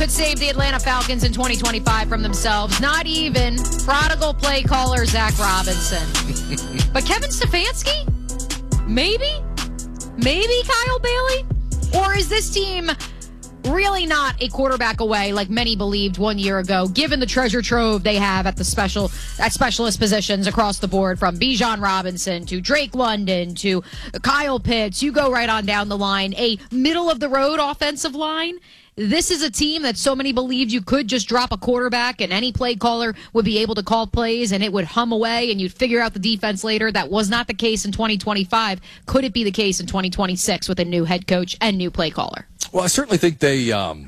could save the Atlanta Falcons in 2025 from themselves. Not even prodigal play caller Zach Robinson. But Kevin Stefanski? Maybe? Maybe Kyle Bailey? Or is this team really not a quarterback away like many believed 1 year ago, given the treasure trove they have at specialist positions across the board, from Bijan Robinson to Drake London to Kyle Pitts? You go right on down the line. A middle-of-the-road offensive line. This is a team that so many believed you could just drop a quarterback and any play caller would be able to call plays and it would hum away and you'd figure out the defense later. That was not the case in 2025. Could it be the case in 2026 with a new head coach and new play caller? Well, I certainly think they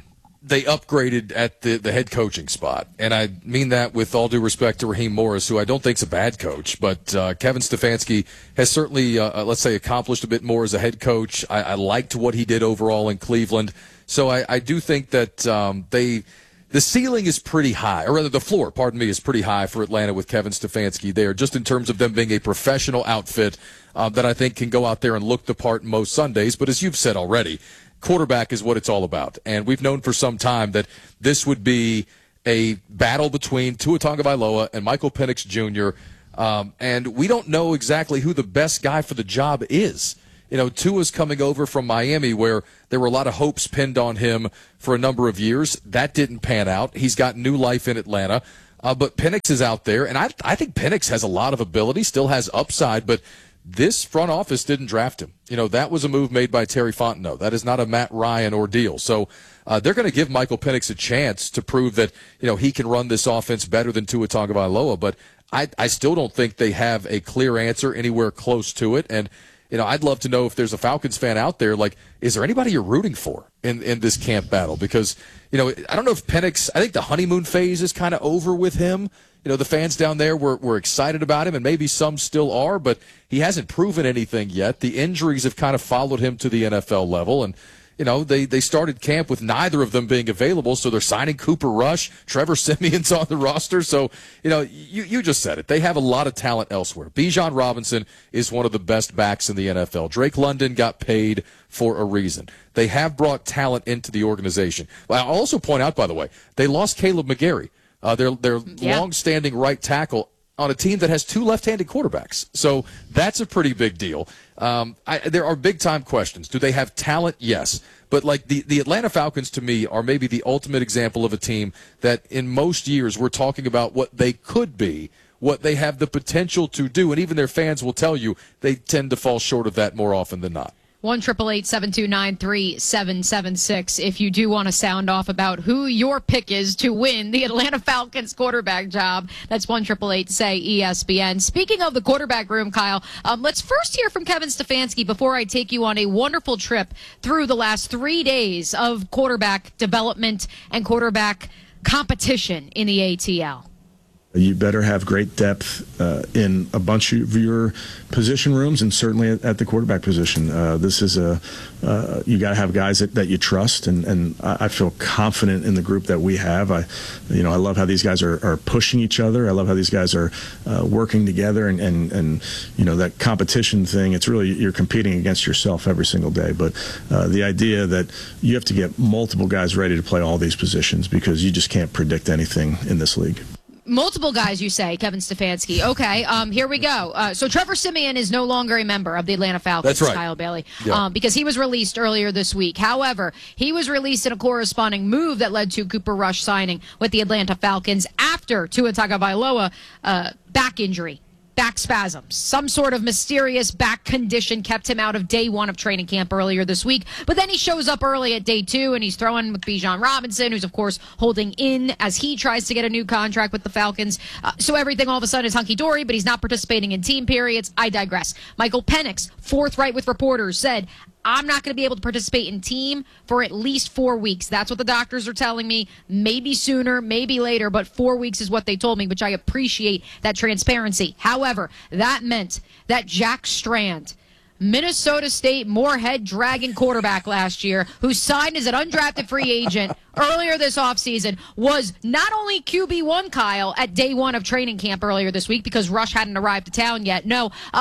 upgraded at the head coaching spot. And I mean that with all due respect to Raheem Morris, who I don't think's a bad coach. But Kevin Stefanski has certainly, let's say, accomplished a bit more as a head coach. I liked what he did overall in Cleveland. So I do think that the ceiling is pretty high, or rather the floor, is pretty high for Atlanta with Kevin Stefanski there, just in terms of them being a professional outfit that I think can go out there and look the part most Sundays. But as you've said already, quarterback is what it's all about. And we've known for some time that this would be a battle between Tua Tagovailoa and Michael Penix Jr., and we don't know exactly who the best guy for the job is. You know, Tua's coming over from Miami, where there were a lot of hopes pinned on him for a number of years. That didn't pan out. He's got new life in Atlanta. But Penix is out there, and I think Penix has a lot of ability, still has upside, but this front office didn't draft him. You know, that was a move made by Terry Fontenot. That is not a Matt Ryan ordeal. So they're going to give Michael Penix a chance to prove that, you know, he can run this offense better than Tua Tagovailoa. But I still don't think they have a clear answer anywhere close to it. And you know, I'd love to know if there's a Falcons fan out there, like, is there anybody you're rooting for in this camp battle? Because, you know, I don't know if Penix, I think the honeymoon phase is kind of over with him. You know, the fans down there were excited about him, and maybe some still are, but he hasn't proven anything yet. The injuries have kind of followed him to the NFL level, and you know, they started camp with neither of them being available, so they're signing Cooper Rush. Trevor Siemian's on the roster. So, you know, you just said it. They have a lot of talent elsewhere. Bijan Robinson is one of the best backs in the NFL. Drake London got paid for a reason. They have brought talent into the organization. I'll also point out, by the way, they lost Caleb McGarry, their long-standing right tackle, on a team that has two left-handed quarterbacks. So that's a pretty big deal. There are big-time questions. Do they have talent? Yes. But, like, the Atlanta Falcons, to me, are maybe the ultimate example of a team that in most years we're talking about what they could be, what they have the potential to do, and even their fans will tell you they tend to fall short of that more often than not. 1-888-729-3776 if you do want to sound off about who your pick is to win the Atlanta Falcons quarterback job. That's 1-888-SAY-ESPN. Speaking of the quarterback room, Kyle, let's first hear from Kevin Stefanski before I take you on a wonderful trip through the last 3 days of quarterback development and quarterback competition in the ATL. You better have great depth in a bunch of your position rooms, and certainly at the quarterback position. This is you got to have guys that you trust, and I feel confident in the group that we have. I love how these guys are pushing each other. I love how these guys are working together, and you know, that competition thing. It's really, you're competing against yourself every single day. But the idea that you have to get multiple guys ready to play all these positions, because you just can't predict anything in this league. Multiple guys, you say, Kevin Stefanski. Okay, here we go. So Trevor Siemian is no longer a member of the Atlanta Falcons, that's right. Kyle Bailey, yeah. Because he was released earlier this week. However, he was released in a corresponding move that led to Cooper Rush signing with the Atlanta Falcons after Tua Tagovailoa back injury. Back spasms. Some sort of mysterious back condition kept him out of day one of training camp earlier this week. But then he shows up early at day two, and he's throwing with Bijan Robinson, who's, of course, holding in as he tries to get a new contract with the Falcons. So everything all of a sudden is hunky-dory, but he's not participating in team periods. I digress. Michael Penix, forthright with reporters, said, I'm not going to be able to participate in team for at least 4 weeks. That's what the doctors are telling me. Maybe sooner, maybe later, but 4 weeks is what they told me, which I appreciate that transparency. However, that meant that Jack Strand, Minnesota State Moorhead Dragon quarterback last year, who signed as an undrafted free agent earlier this offseason, was not only QB1, Kyle, at day one of training camp earlier this week because Rush hadn't arrived to town yet. No,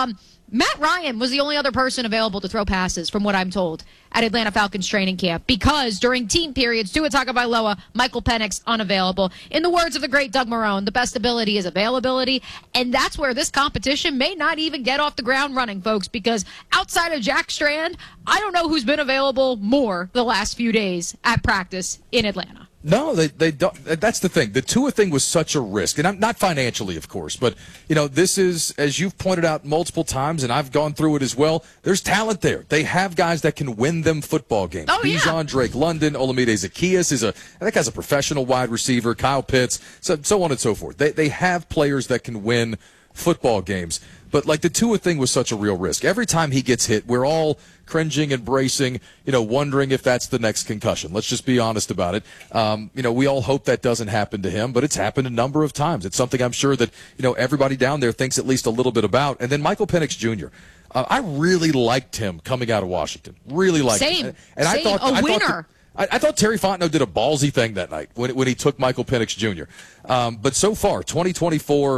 Matt Ryan was the only other person available to throw passes, from what I'm told, at Atlanta Falcons training camp, because during team periods, Tua Tagovailoa, Michael Penix unavailable. In the words of the great Doug Marrone, the best ability is availability, and that's where this competition may not even get off the ground running, folks, because outside of Jack Strand, I don't know who's been available more the last few days at practice in Atlanta. No, they don't. That's the thing. The Tua thing was such a risk, and I'm not financially, of course, but this is, as you've pointed out multiple times, and I've gone through it as well. There's talent there. They have guys that can win them football games. Oh, yeah. Bijan, Drake London, Olamide Zaccheaus I think has a professional wide receiver. Kyle Pitts, so on and so forth. They have players that can win football games. But like the Tua thing was such a real risk. Every time he gets hit, we're all cringing and bracing, wondering if that's the next concussion. Let's just be honest about it. We all hope that doesn't happen to him, but it's happened a number of times. It's something I'm sure that, everybody down there thinks at least a little bit about. And then Michael Penix Jr., I really liked him coming out of Washington. Really liked him. And Same. A winner. I thought Terry Fontenot did a ballsy thing that night when he took Michael Penix Jr. But so far, 2024,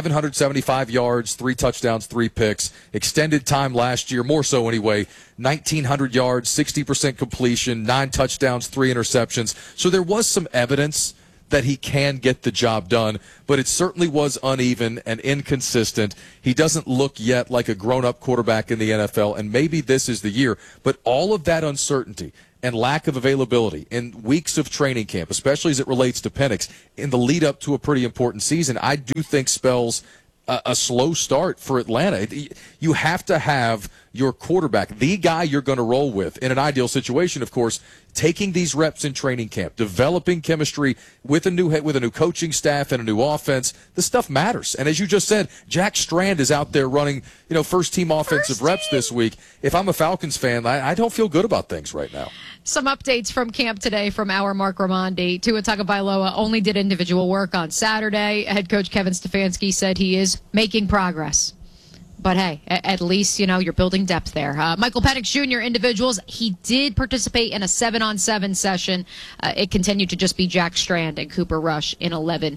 775 yards, 3 touchdowns, 3 picks. Extended time last year, more so anyway, 1,900 yards, 60% completion, 9 touchdowns, 3 interceptions. So there was some evidence that he can get the job done, but it certainly was uneven and inconsistent. He doesn't look yet like a grown-up quarterback in the NFL, and maybe this is the year. But all of that uncertainty and lack of availability in weeks of training camp, especially as it relates to Penix, in the lead up to a pretty important season, I do think spells a slow start for Atlanta. You have to have your quarterback, the guy you're going to roll with, in an ideal situation, of course, taking these reps in training camp, developing chemistry with a new coaching staff and a new offense. This stuff matters. And as you just said, Jack Strand is out there running, first-team offensive reps this week. If I'm a Falcons fan, I don't feel good about things right now. Some updates from camp today from our Mark Raimondi. Tua Tagovailoa only did individual work on Saturday. Head coach Kevin Stefanski said he is making progress. But hey, at least, you're building depth there. Michael Penix Jr. individuals, he did participate in a 7-on-7 session. It continued to just be Jack Strand and Cooper Rush in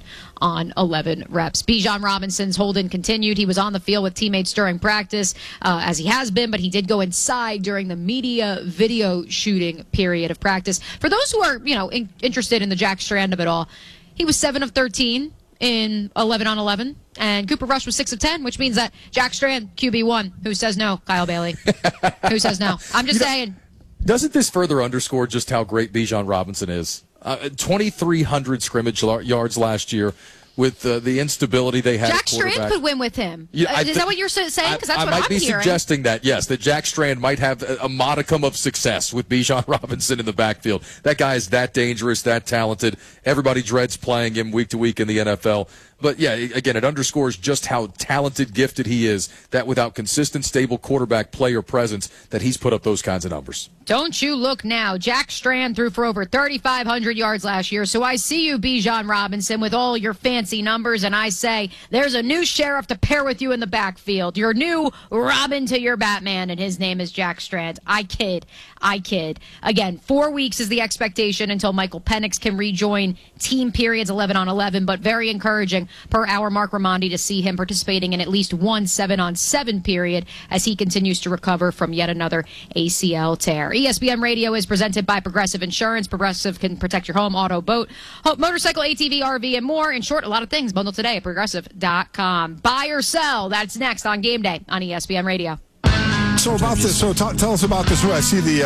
11-on-11 reps. Bijan Robinson's holding continued. He was on the field with teammates during practice, as he has been, but he did go inside during the media video shooting period of practice. For those who are, interested in the Jack Strand of it all, he was 7 of 13 in 11-on-11, and Cooper Rush was 6 of 10, which means that Jack Strand, QB1. Who says no? Kyle Bailey. Who says no? I'm just saying. Doesn't this further underscore just how great Bijan Robinson is? 2,300 scrimmage yards last year. With the instability they had, Jack Strand could win with him. Yeah, is that what you're saying? Because that's what I'm hearing. I might be suggesting that, yes, that Jack Strand might have a modicum of success with Bijan Robinson in the backfield. That guy is that dangerous, that talented. Everybody dreads playing him week to week in the NFL. But, yeah, again, it underscores just how talented, gifted he is, that without consistent, stable quarterback play or presence, that he's put up those kinds of numbers. Don't you look now. Jack Strand threw for over 3,500 yards last year. So I see you, Bijan Robinson, with all your fancy numbers, and I say there's a new sheriff to pair with you in the backfield. Your new Robin to your Batman, and his name is Jack Strand. I kid. Again, 4 weeks is the expectation until Michael Penix can rejoin team periods 11-on-11, but very encouraging per our Mark Raimondi to see him participating in at least one 7-on-7 period as he continues to recover from yet another ACL tear. ESPN Radio is presented by Progressive Insurance. Progressive can protect your home, auto, boat, motorcycle, ATV, RV, and more. In short, a lot of things. Bundle today at Progressive.com. Buy or sell. That's next on Game Day on ESPN Radio. So about this, tell us about this. I see the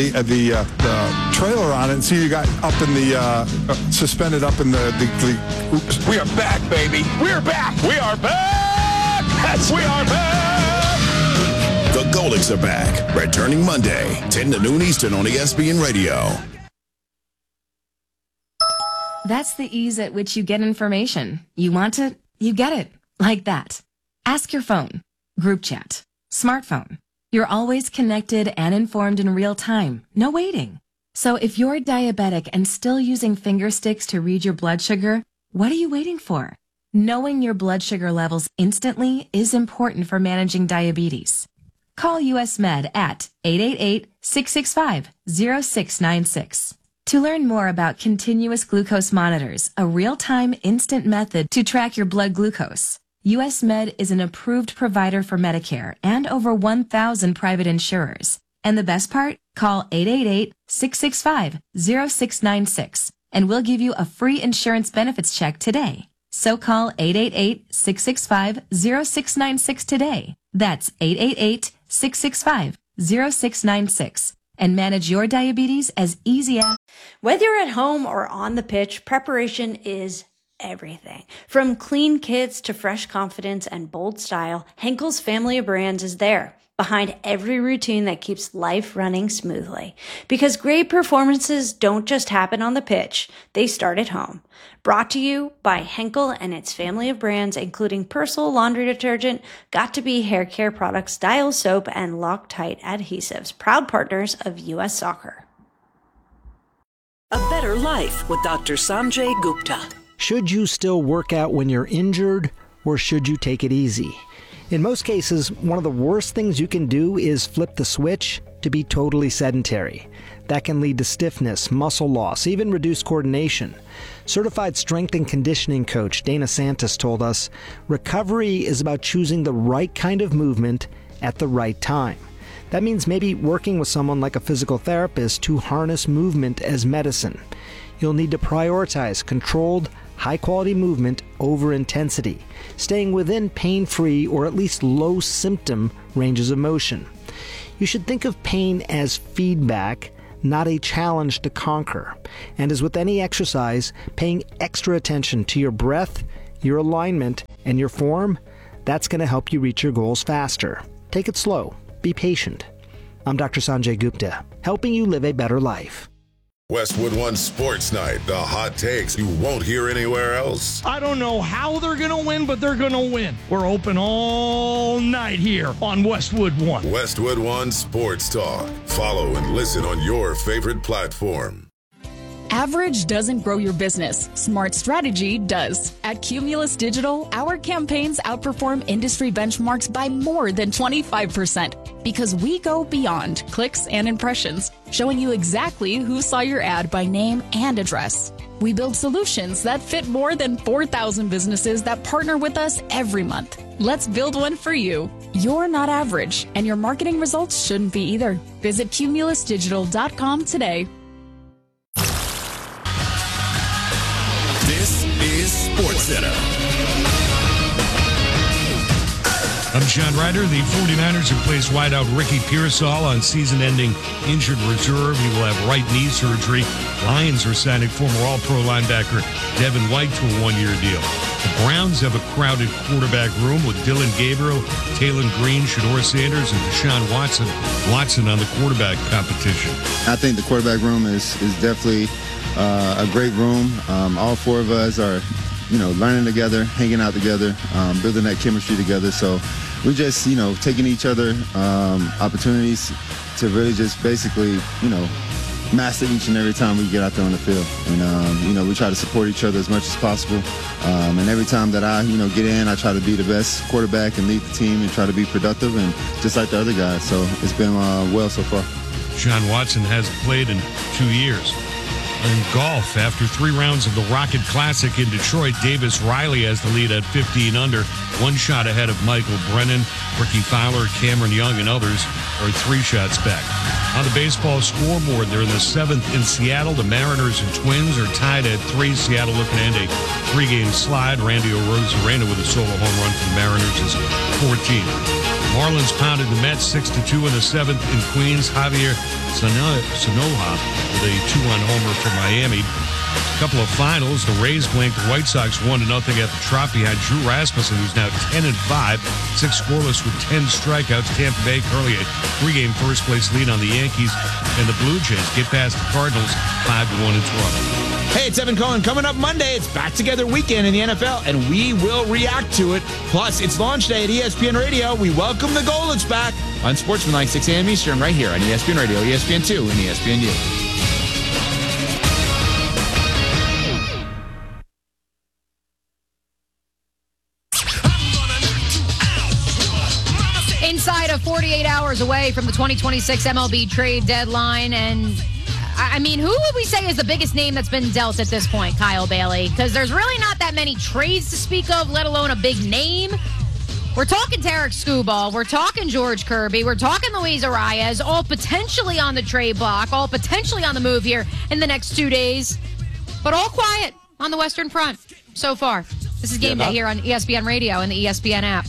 trailer on it, and see you got up in the suspended up in the. Oops. We are back, baby. We are back. We are back. Yes, we are back. The Golics are back, returning Monday, 10 to noon Eastern on ESPN Radio. That's the ease at which you get information. You want it, you get it. Like that. Ask your phone. Group chat. Smartphone. You're always connected and informed in real time. No waiting. So if you're diabetic and still using finger sticks to read your blood sugar, what are you waiting for? Knowing your blood sugar levels instantly is important for managing diabetes. Call US Med at 888-665-0696. To learn more about continuous glucose monitors, a real-time instant method to track your blood glucose, US Med is an approved provider for Medicare and over 1,000 private insurers. And the best part? Call 888-665-0696 and we'll give you a free insurance benefits check today. So call 888-665-0696 today. That's 888-665-0696 and manage your diabetes as easy as... Whether you're at home or on the pitch, preparation is everything. From clean kits to fresh confidence and bold style, Henkel's family of brands is there, behind every routine that keeps life running smoothly. Because great performances don't just happen on the pitch, they start at home. Brought to you by Henkel and its family of brands, including Persil laundry detergent, Got2b hair care products, Dial soap, and Loctite adhesives, proud partners of U.S. Soccer. A better life with Dr. Sanjay Gupta. Should you still work out when you're injured, or should you take it easy? In most cases, one of the worst things you can do is flip the switch to be totally sedentary. That can lead to stiffness, muscle loss, even reduced coordination. Certified strength and conditioning coach Dana Santos told us, recovery is about choosing the right kind of movement at the right time. That means maybe working with someone like a physical therapist to harness movement as medicine. You'll need to prioritize controlled, high-quality movement over intensity, staying within pain-free or at least low-symptom ranges of motion. You should think of pain as feedback, not a challenge to conquer. And as with any exercise, paying extra attention to your breath, your alignment, and your form, that's going to help you reach your goals faster. Take it slow. Be patient. I'm Dr. Sanjay Gupta, helping you live a better life. Westwood One Sports Night, the hot takes you won't hear anywhere else. I don't know how they're going to win, but they're going to win. We're open all night here on Westwood One. Westwood One Sports Talk. Follow and listen on your favorite platform. Average doesn't grow your business. Smart strategy does. At Cumulus Digital, our campaigns outperform industry benchmarks by more than 25% because we go beyond clicks and impressions, showing you exactly who saw your ad by name and address. We build solutions that fit more than 4,000 businesses that partner with us every month. Let's build one for you. You're not average, and your marketing results shouldn't be either. Visit cumulusdigital.com today. This is SportsCenter. I'm John Ryder. The 49ers have placed wideout Ricky Pearsall on season-ending injured reserve. He will have right knee surgery. Lions are signing former All-Pro linebacker Devin White to a one-year deal. The Browns have a crowded quarterback room with Dylan Gabriel, Taylon Green, Shedeur Sanders, and Deshaun Watson. Watson on the quarterback competition. I think the quarterback room is definitely a great room. All four of us are, learning together, hanging out together, building that chemistry together. So we just, taking each other opportunities to really just basically, master each and every time we get out there on the field. And, we try to support each other as much as possible. And every time that I, get in, I try to be the best quarterback and lead the team and try to be productive and just like the other guys. So it's been well so far. Deshaun Watson hasn't played in 2 years. In golf, after 3 rounds of the Rocket Classic in Detroit, Davis Riley has the lead at 15 under, 1 shot ahead of Michael Brennan. Ricky Fowler, Cameron Young, and others are 3 shots back. On the baseball scoreboard, they're in the 7th in Seattle. The Mariners and Twins are tied at 3. Seattle looking to end a 3-game slide. Randy Arozarena with a solo home run for the Mariners is 14. Marlins pounded the Mets 6-2 in the 7th in Queens. Javier Sanoja with a 2-run homer for Miami. A couple of finals. The Rays blanked the White Sox 1-0 at the Trop behind Drew Rasmussen, who's now 10-5, 6 scoreless with 10 strikeouts. Tampa Bay currently a 3-game first-place lead on the Yankees, and the Blue Jays get past the Cardinals 5-1 in Toronto. Hey, it's Evan Cohen. Coming up Monday, it's Back Together Weekend in the NFL, and we will react to it. Plus, it's launch day at ESPN Radio. We welcome the Goldens back on Sportsmanlike 6 a.m. Eastern right here on ESPN Radio, ESPN2, and ESPNU. Inside of 48 hours away from the 2026 MLB trade deadline, and I mean, who would we say is the biggest name that's been dealt at this point, Kyle Bailey? Because there's really not that many trades to speak of, let alone a big name. We're talking Tarek Skubal. We're talking George Kirby. We're talking Luis Arias, all potentially on the trade block, all potentially on the move here in the next 2 days. But all quiet on the Western Front so far. This is Game Day here on ESPN Radio and the ESPN app.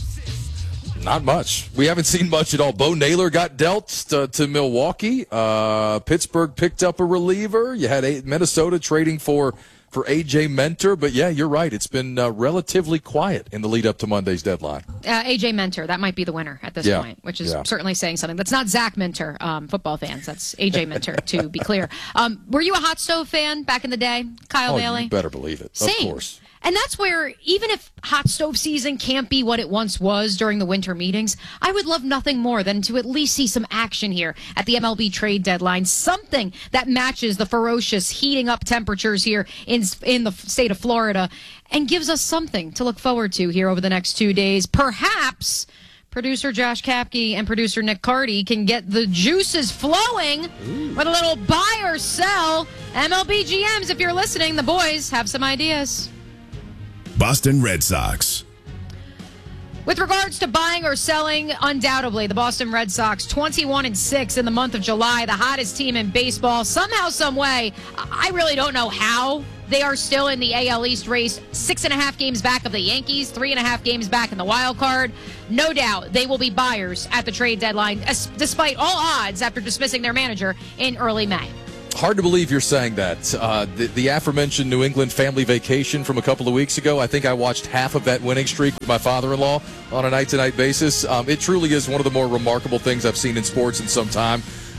Not much. We haven't seen much at all. Bo Naylor got dealt to Milwaukee. Pittsburgh picked up a reliever. You had Minnesota trading for A.J. Mentor. But, yeah, you're right. It's been relatively quiet in the lead up to Monday's deadline. A.J. Mentor, that might be the winner at this point, which is certainly saying something. That's not Zach Minter, football fans. That's A.J. Minter, to be clear. Were you a Hot Stove fan back in the day, Kyle Bailey? You better believe it. Same. Of course. And that's where, even if hot stove season can't be what it once was during the winter meetings, I would love nothing more than to at least see some action here at the MLB trade deadline. Something that matches the ferocious heating up temperatures here in the state of Florida and gives us something to look forward to here over the next 2 days. Perhaps producer Josh Kapke and producer Nick Carty can get the juices flowing with a little buy or sell. MLB GMs, if you're listening, the boys have some ideas. Boston Red Sox. With regards to buying or selling, undoubtedly, the Boston Red Sox, 21-6 in the month of July, the hottest team in baseball. Somehow, some way, I really don't know how they are still in the AL East race. 6.5 games back of the Yankees, 3.5 games back in the wild card. No doubt they will be buyers at the trade deadline, despite all odds after dismissing their manager in early May. Hard to believe you're saying that. The aforementioned New England family vacation from a couple of weeks ago, I think I watched half of that winning streak with my father-in-law on a night-to-night basis. It truly is one of the more remarkable things I've seen in sports in some time.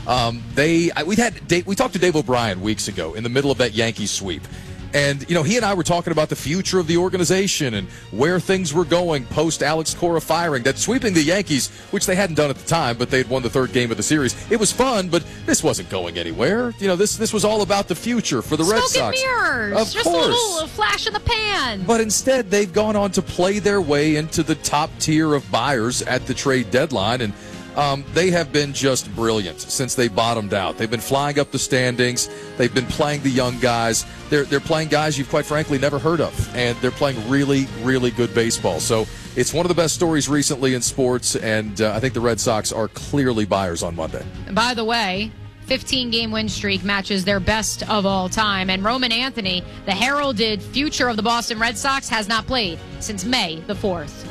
We talked to Dave O'Brien weeks ago in the middle of that Yankees sweep. And, he and I were talking about the future of the organization and where things were going post Alex Cora firing. That sweeping the Yankees, which they hadn't done at the time, but they had won the third game of the series. It was fun, but this wasn't going anywhere. This was all about the future for the Red Sox. Smoke and mirrors. Of just course. a little flash in the pan. But instead, they've gone on to play their way into the top tier of buyers at the trade deadline. And they have been just brilliant since they bottomed out. They've been flying up the standings. They've been playing the young guys. They're playing guys you've quite frankly never heard of, and they're playing really, really good baseball. So it's one of the best stories recently in sports, and I think the Red Sox are clearly buyers on Monday. By the way, 15-game win streak matches their best of all time, and Roman Anthony, the heralded future of the Boston Red Sox, has not played since May the 4th.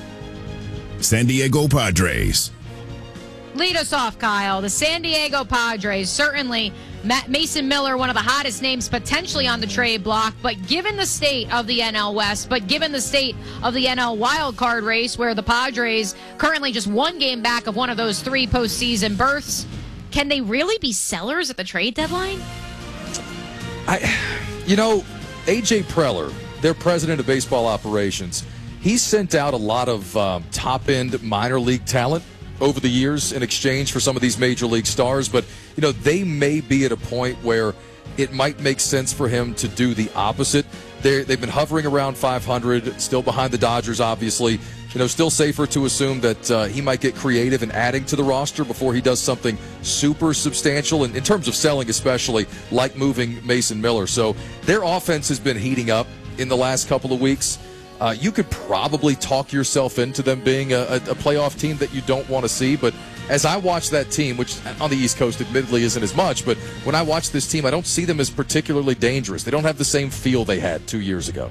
San Diego Padres. Lead us off, Kyle. The San Diego Padres, certainly Mason Miller, one of the hottest names potentially on the trade block, but given the state of the NL West, but given the state of the NL wild card race, where the Padres currently just one game back of one of those 3 postseason berths, can they really be sellers at the trade deadline? A.J. Preller, their president of baseball operations, he sent out a lot of top-end minor league talent over the years in exchange for some of these major league stars, but they may be at a point where it might make sense for him to do the opposite. They've been hovering around 500, still behind the Dodgers, obviously. Still safer to assume that he might get creative in adding to the roster before he does something super substantial, in terms of selling especially, like moving Mason Miller. So their offense has been heating up in the last couple of weeks. You could probably talk yourself into them being a playoff team that you don't want to see. But as I watch that team, which on the East Coast admittedly isn't as much, but when I watch this team, I don't see them as particularly dangerous. They don't have the same feel they had 2 years ago.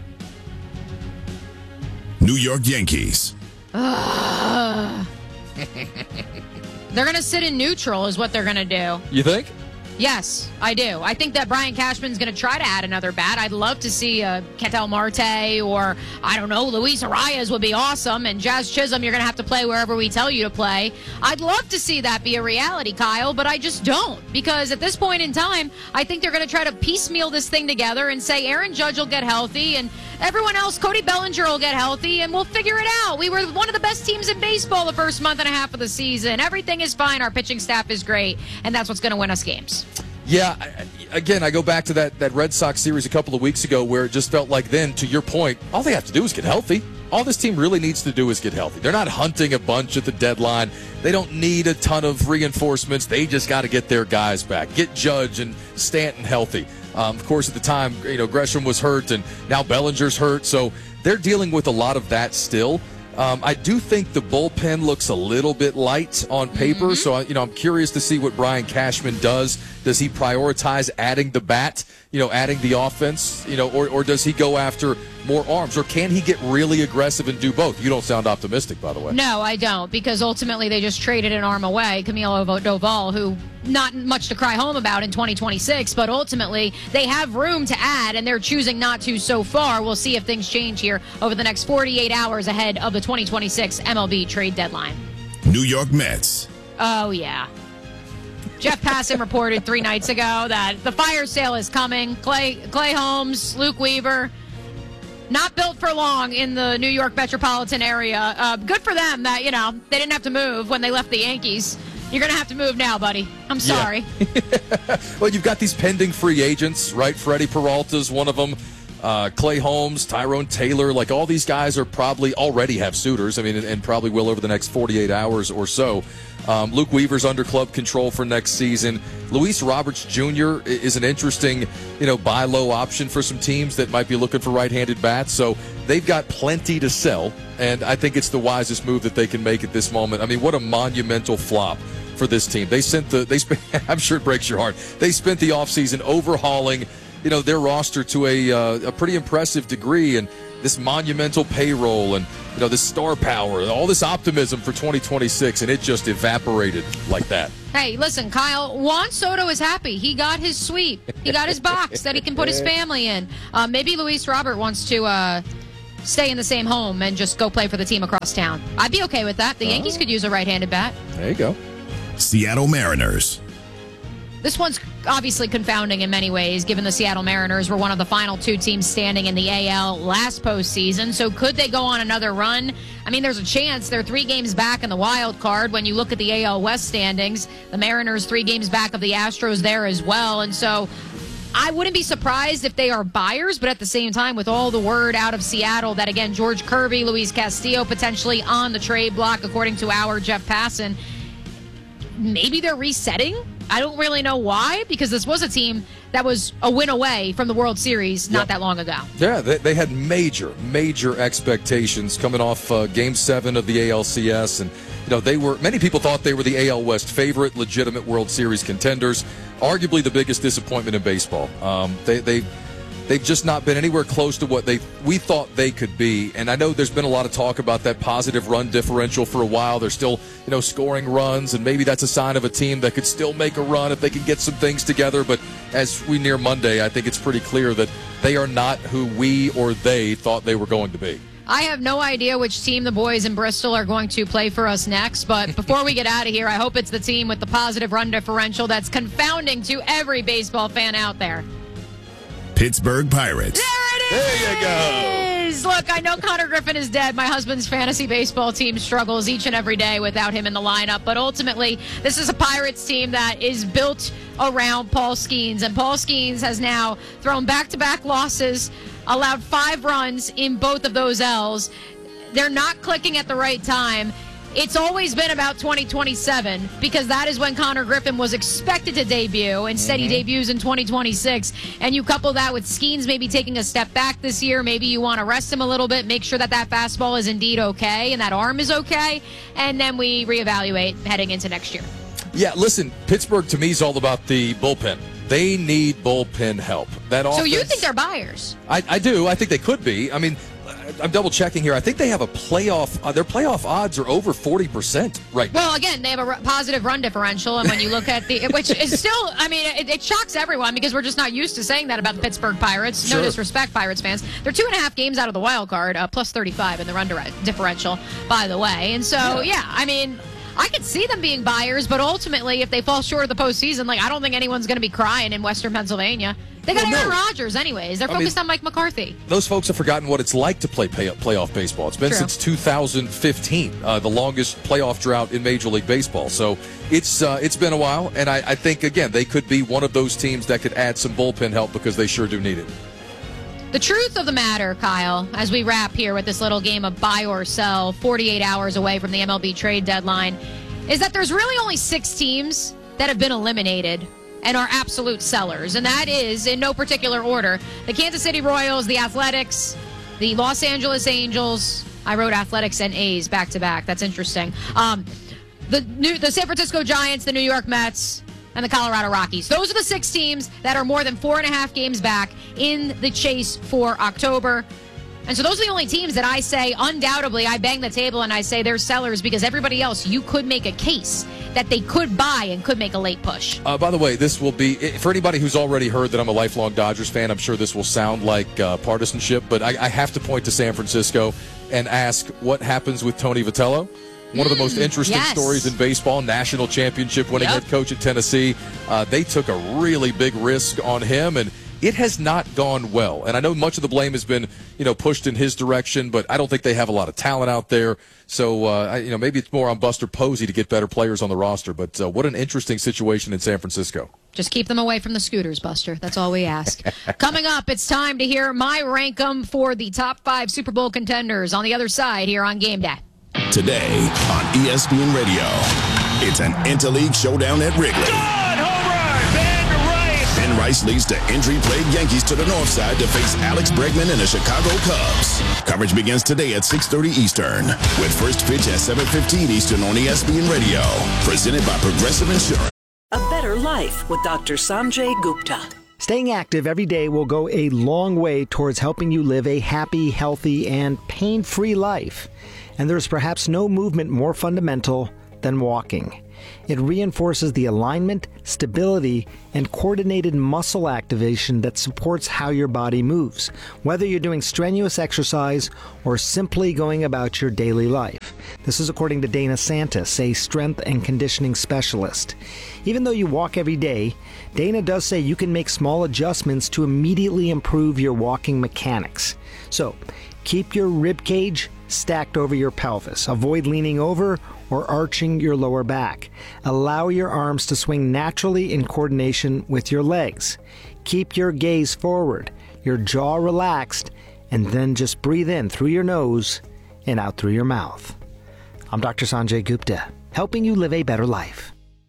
New York Yankees. They're going to sit in neutral is what they're going to do. You think? Yes, I do. I think that Brian Cashman's going to try to add another bat. I'd love to see Ketel Marte or, I don't know, Luis Arias would be awesome. And Jazz Chisholm, you're going to have to play wherever we tell you to play. I'd love to see that be a reality, Kyle, but I just don't. Because at this point in time, I think they're going to try to piecemeal this thing together and say Aaron Judge will get healthy and everyone else, Cody Bellinger will get healthy, and we'll figure it out. We were one of the best teams in baseball the first month and a half of the season. Everything is fine. Our pitching staff is great, and that's what's going to win us games. Yeah, again, I go back to that Red Sox series a couple of weeks ago where it just felt like then, to your point, all they have to do is get healthy. All this team really needs to do is get healthy. They're not hunting a bunch at the deadline. They don't need a ton of reinforcements. They just got to get their guys back. Get Judge and Stanton healthy. Of course, at the time, Gresham was hurt, and now Bellinger's hurt, so they're dealing with a lot of that still. I do think the bullpen looks a little bit light on paper, so I'm curious to see what Brian Cashman does. Does he prioritize adding the bat, adding the offense, or does he go after more arms, or can he get really aggressive and do both? You don't sound optimistic, by the way. No, I don't, because ultimately they just traded an arm away, Camilo Doval, who not much to cry home about in 2026, but ultimately they have room to add, and they're choosing not to so far. We'll see if things change here over the next 48 hours ahead of the 2026 MLB trade deadline. New York Mets. Oh, yeah. Jeff Passan reported 3 nights ago that the fire sale is coming. Clay Holmes, Luke Weaver, not built for long in the New York metropolitan area. Good for them that, they didn't have to move when they left the Yankees. You're going to have to move now, buddy. I'm sorry. Yeah. Well, you've got these pending free agents, right? Freddie Peralta's one of them. Clay Holmes, Tyrone Taylor, like all these guys are probably already have suitors. And probably will over the next 48 hours or so. Luke Weaver's under club control for next season. Luis Roberts Jr. is an interesting, buy low option for some teams that might be looking for right-handed bats. So they've got plenty to sell, and I think it's the wisest move that they can make at this moment. What a monumental flop for this team. They spent I'm sure it breaks your heart. They spent the offseason overhauling, their roster to a pretty impressive degree, and this monumental payroll and this star power, all this optimism for 2026, and it just evaporated like that. Hey, listen, Kyle, Juan Soto is happy. He got his suite. He got his box that he can put his family in. Maybe Luis Robert wants to stay in the same home and just go play for the team across town. I'd be okay with that. The Yankees could use a right-handed bat. There you go. Seattle Mariners. This one's obviously confounding in many ways, given the Seattle Mariners were one of the final 2 teams standing in the AL last postseason. So could they go on another run? There's a chance. They're 3 games back in the wild card. When you look at the AL West standings, the Mariners 3 games back of the Astros there as well. And so I wouldn't be surprised if they are buyers, but at the same time, with all the word out of Seattle that, again, George Kirby, Luis Castillo potentially on the trade block, according to our Jeff Passan, maybe they're resetting. I don't really know why, because this was a team that was a win away from the World Series not that long ago. Yeah, they had major expectations coming off Game 7 of the ALCS, and many people thought they were the AL West favorite, legitimate World Series contenders, arguably the biggest disappointment in baseball. They've just not been anywhere close to what we thought they could be. And I know there's been a lot of talk about that positive run differential for a while. They're still, scoring runs, and maybe that's a sign of a team that could still make a run if they can get some things together. But as we near Monday, I think it's pretty clear that they are not who we or they thought they were going to be. I have no idea which team the boys in Bristol are going to play for us next, but before we get out of here, I hope it's the team with the positive run differential that's confounding to every baseball fan out there. Pittsburgh Pirates. There you go. Look, I know Connor Griffin is dead. My husband's fantasy baseball team struggles each and every day without him in the lineup. But ultimately, this is a Pirates team that is built around Paul Skeens. And Paul Skeens has now thrown back-to-back losses, allowed 5 runs in both of those L's. They're not clicking at the right time. It's always been about 2027 because that is when Connor Griffin was expected to debut. Instead, he debuts in 2026. And you couple that with Skeens maybe taking a step back this year. Maybe you want to rest him a little bit, make sure that fastball is indeed okay and that arm is okay. And then we reevaluate heading into next year. Yeah, listen, Pittsburgh to me is all about the bullpen. They need bullpen help. That offense, so you think they're buyers? I do. I think they could be. I'm double checking here. I think they have a playoff. Their playoff odds are over 40% right now. Well, again, they have a positive run differential, and when you look at which is still, it shocks everyone because we're just not used to saying that about the Pittsburgh Pirates. No disrespect, Pirates fans. They're 2.5 games out of the wild card, plus 35 in the run differential, by the way. And so, I could see them being buyers, but ultimately, if they fall short of the postseason, I don't think anyone's going to be crying in Western Pennsylvania. They got Aaron Rodgers anyways. They're focused on Mike McCarthy. Those folks have forgotten what it's like to play playoff baseball. It's been since 2015, the longest playoff drought in Major League Baseball. So it's been a while, and I think, again, they could be one of those teams that could add some bullpen help because they sure do need it. The truth of the matter, Kyle, as we wrap here with this little game of buy or sell, 48 hours away from the MLB trade deadline, is that there's really only 6 teams that have been eliminated and are absolute sellers. And that is, in no particular order, the Kansas City Royals, the Athletics, the Los Angeles Angels. I wrote Athletics and A's back-to-back. That's interesting. The San Francisco Giants, the New York Mets, and the Colorado Rockies. Those are the 6 teams that are more than 4.5 games back in the chase for October. And so those are the only teams that I say, undoubtedly, I bang the table and I say they're sellers, because everybody else, you could make a case that they could buy and could make a late push. By the way, this will be, for anybody who's already heard that I'm a lifelong Dodgers fan, I'm sure this will sound like partisanship, but I have to point to San Francisco and ask what happens with Tony Vitello. One of the most interesting stories in baseball, national championship winning head coach at Tennessee. They took a really big risk on him, and it has not gone well. And I know much of the blame has been, pushed in his direction, but I don't think they have a lot of talent out there. So, maybe it's more on Buster Posey to get better players on the roster. But what an interesting situation in San Francisco. Just keep them away from the scooters, Buster. That's all we ask. Coming up, it's time to hear my rank 'em for the top 5 Super Bowl contenders on the other side here on Game Day. Today on ESPN Radio, it's an interleague showdown at Wrigley. Ben Rice leads the injury-plagued Yankees to the north side to face Alex Bregman and the Chicago Cubs. Coverage begins today at 6:30 Eastern, with first pitch at 7:15 Eastern on ESPN Radio. Presented by Progressive Insurance. A better life with Dr. Sanjay Gupta. Staying active every day will go a long way towards helping you live a happy, healthy, and pain-free life. And there's perhaps no movement more fundamental than walking. It reinforces the alignment, stability, and coordinated muscle activation that supports how your body moves, whether you're doing strenuous exercise or simply going about your daily life. This is according to Dana Santis, a strength and conditioning specialist. Even though you walk every day, Dana does say you can make small adjustments to immediately improve your walking mechanics. So, keep your rib cage stacked over your pelvis. Avoid leaning over or arching your lower back. Allow your arms to swing naturally in coordination with your legs. Keep your gaze forward, your jaw relaxed, and then just breathe in through your nose and out through your mouth. I'm Dr. Sanjay Gupta, helping you live a better life.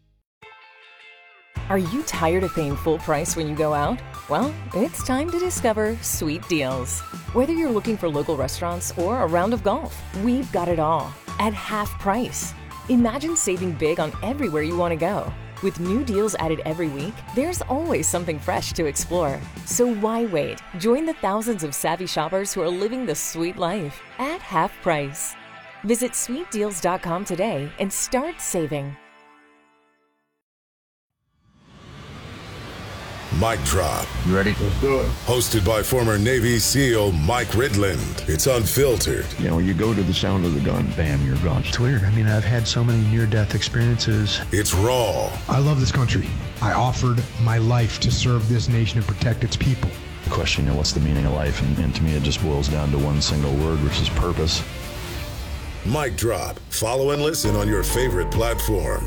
Are you tired of paying full price when you go out? Well, it's time to discover Sweet Deals. Whether you're looking for local restaurants or a round of golf, we've got it all at half price. Imagine saving big on everywhere you want to go. With new deals added every week, there's always something fresh to explore. So why wait? Join the thousands of savvy shoppers who are living the sweet life at half price. Visit sweetdeals.com today and start saving. Mic Drop. You ready? Let's do it. Hosted by former Navy SEAL Mike Ridland. It's unfiltered. When you go to the sound of the gun, bam, you're gone. It's weird. I've had so many near-death experiences. It's raw. I love this country. I offered my life to serve this nation and protect its people. The question, what's the meaning of life? And to me, it just boils down to one single word, which is purpose. Mic Drop. Follow and listen on your favorite platform.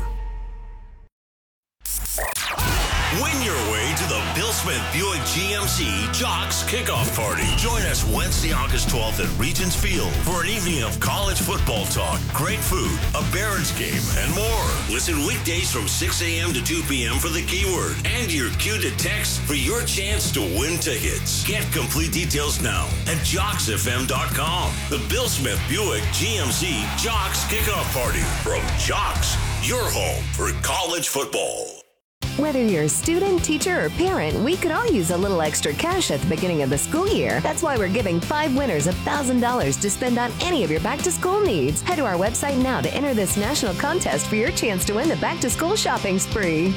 Win your way to the Bill Smith Buick GMC Jocks Kickoff Party. Join us Wednesday, August 12th at Regents Field for an evening of college football talk, great food, a Barons game, and more. Listen weekdays from 6 a.m. to 2 p.m. for the keyword and your cue to text for your chance to win tickets. Get complete details now at JocksFM.com. The Bill Smith Buick GMC Jocks Kickoff Party from Jocks, your home for college football. Whether you're a student, teacher, or parent, we could all use a little extra cash at the beginning of the school year. That's why we're giving 5 winners $1,000 to spend on any of your back-to-school needs. Head to our website now to enter this national contest for your chance to win the back-to-school shopping spree.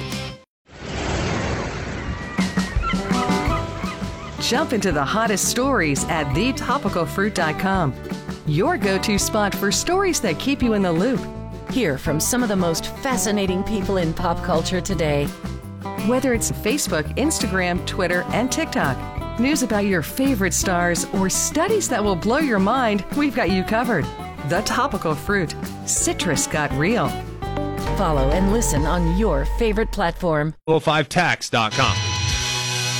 Jump into the hottest stories at thetopicalfruit.com. Your go-to spot for stories that keep you in the loop. Hear from some of the most fascinating people in pop culture today. Whether it's Facebook, Instagram, Twitter, and TikTok, news about your favorite stars, or studies that will blow your mind, we've got you covered. The Topical Fruit. Citrus got real. Follow and listen on your favorite platform. 5tax.com.